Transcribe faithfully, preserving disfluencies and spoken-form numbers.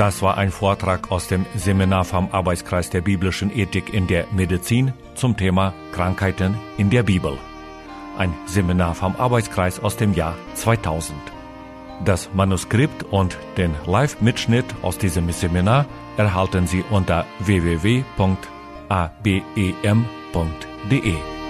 Das war ein Vortrag aus dem Seminar vom Arbeitskreis der biblischen Ethik in der Medizin zum Thema Krankheiten in der Bibel. Ein Seminar vom Arbeitskreis aus dem Jahr zweitausend. Das Manuskript und den Live-Mitschnitt aus diesem Seminar erhalten Sie unter w w w punkt a b e m punkt d e.